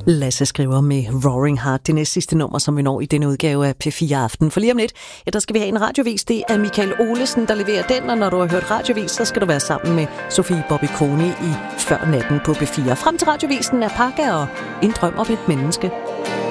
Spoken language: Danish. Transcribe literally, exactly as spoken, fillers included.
Lasse skriver med Roaring Heart, det næste sidste nummer, som vi når i denne udgave af P fire Aften. For lige om lidt, ja, der skal vi have en radiovis. Det er Michael Olesen, der leverer den, og når du har hørt radiovis, så skal du være sammen med Sofie Bobby Kone i Før Natten på P fire. Frem til radiovisen er Parker og En drøm om et menneske.